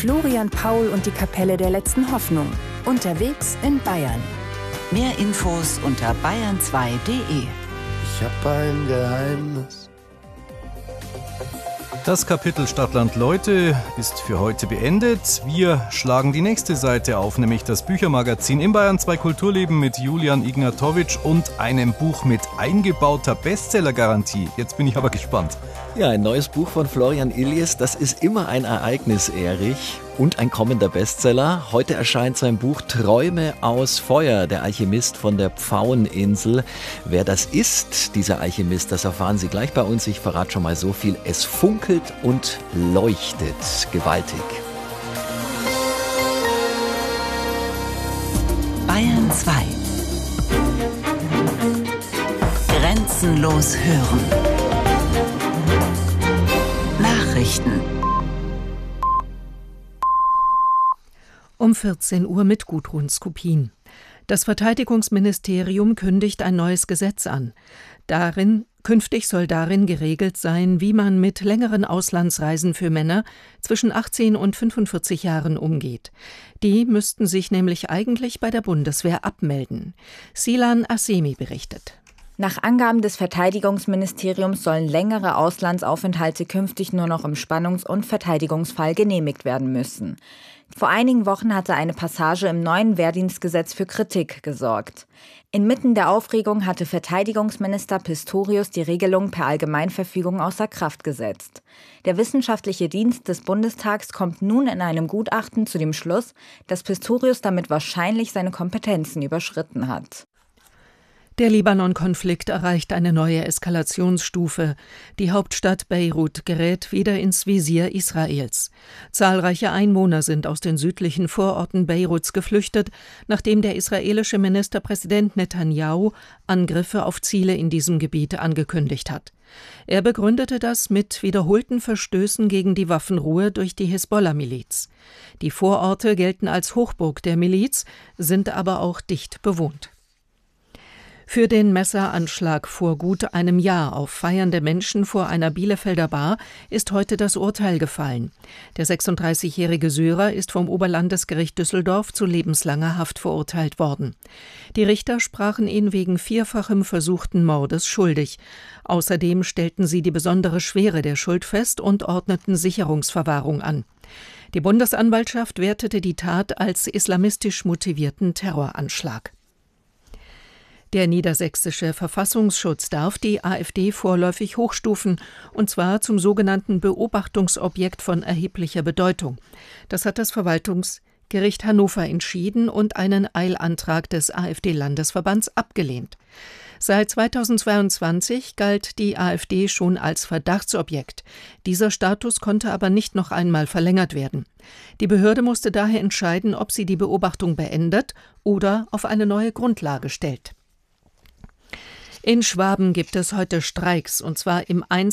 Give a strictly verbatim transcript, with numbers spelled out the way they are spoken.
Florian Paul und die Kapelle der letzten Hoffnung. Unterwegs in Bayern. Mehr Infos unter bayern zwei punkt de. Ich hab ein Geheimnis. Das Kapitel Stadtland Leute ist für heute beendet. Wir schlagen die nächste Seite auf, nämlich das Büchermagazin im Bayern zwei Kulturleben mit Julian Ignatowitsch und einem Buch mit eingebauter Bestsellergarantie. Jetzt bin ich aber gespannt. Ja, ein neues Buch von Florian Illies, das ist immer ein Ereignis, Erich. Und ein kommender Bestseller. Heute erscheint sein Buch Träume aus Feuer, der Alchemist von der Pfaueninsel. Wer das ist, dieser Alchemist, das erfahren Sie gleich bei uns. Ich verrate schon mal so viel. Es funkelt und leuchtet gewaltig. Bayern zwei. Grenzenlos hören. Nachrichten. Um vierzehn Uhr mit Gudrun Skupin. Das Verteidigungsministerium kündigt ein neues Gesetz an. Darin, künftig soll darin geregelt sein, wie man mit längeren Auslandsreisen für Männer zwischen achtzehn und fünfundvierzig Jahren umgeht. Die müssten sich nämlich eigentlich bei der Bundeswehr abmelden. Silan Assemi berichtet. Nach Angaben des Verteidigungsministeriums sollen längere Auslandsaufenthalte künftig nur noch im Spannungs- und Verteidigungsfall genehmigt werden müssen. Vor einigen Wochen hatte eine Passage im neuen Wehrdienstgesetz für Kritik gesorgt. Inmitten der Aufregung hatte Verteidigungsminister Pistorius die Regelung per Allgemeinverfügung außer Kraft gesetzt. Der wissenschaftliche Dienst des Bundestags kommt nun in einem Gutachten zu dem Schluss, dass Pistorius damit wahrscheinlich seine Kompetenzen überschritten hat. Der Libanon-Konflikt erreicht eine neue Eskalationsstufe. Die Hauptstadt Beirut gerät wieder ins Visier Israels. Zahlreiche Einwohner sind aus den südlichen Vororten Beiruts geflüchtet, nachdem der israelische Ministerpräsident Netanyahu Angriffe auf Ziele in diesem Gebiet angekündigt hat. Er begründete das mit wiederholten Verstößen gegen die Waffenruhe durch die Hisbollah-Miliz. Die Vororte gelten als Hochburg der Miliz, sind aber auch dicht bewohnt. Für den Messeranschlag vor gut einem Jahr auf feiernde Menschen vor einer Bielefelder Bar ist heute das Urteil gefallen. Der sechsunddreißigjährige Syrer ist vom Oberlandesgericht Düsseldorf zu lebenslanger Haft verurteilt worden. Die Richter sprachen ihn wegen vierfachem versuchten Mordes schuldig. Außerdem stellten sie die besondere Schwere der Schuld fest und ordneten Sicherungsverwahrung an. Die Bundesanwaltschaft wertete die Tat als islamistisch motivierten Terroranschlag. Der niedersächsische Verfassungsschutz darf die AfD vorläufig hochstufen, und zwar zum sogenannten Beobachtungsobjekt von erheblicher Bedeutung. Das hat das Verwaltungsgericht Hannover entschieden und einen Eilantrag des AfD-Landesverbands abgelehnt. Seit zweitausendzweiundzwanzig galt die AfD schon als Verdachtsobjekt. Dieser Status konnte aber nicht noch einmal verlängert werden. Die Behörde musste daher entscheiden, ob sie die Beobachtung beendet oder auf eine neue Grundlage stellt. In Schwaben gibt es heute Streiks, und zwar im Einzel-